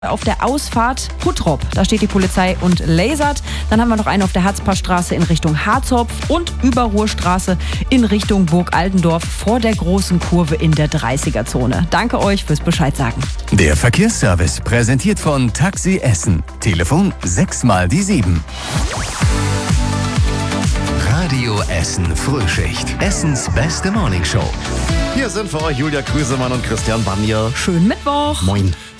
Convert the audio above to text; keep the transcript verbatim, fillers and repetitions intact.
Auf der Ausfahrt Huttrop, da steht die Polizei und lasert. Dann haben wir noch einen auf der Harzpassstraße in Richtung Harzopf und Überruhrstraße in Richtung Burg Altendorf vor der großen Kurve in der dreißiger-Zone. Danke euch fürs Bescheid sagen. Der Verkehrsservice präsentiert von Taxi Essen. Telefon sechs mal die sieben. Radio Essen Frühschicht. Essens beste Morningshow. Hier sind für euch Julia Krüsemann und Christian Banier. Schönen Mittwoch. Moin.